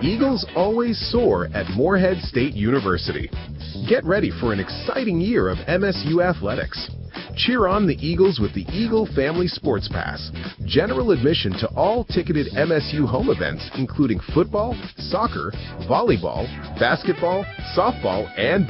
Eagles always soar at Morehead State University. Get ready for an exciting year of MSU athletics. Cheer on the Eagles with the Eagle Family Sports Pass. General admission to all ticketed MSU home events, including football, soccer, volleyball, basketball, softball, and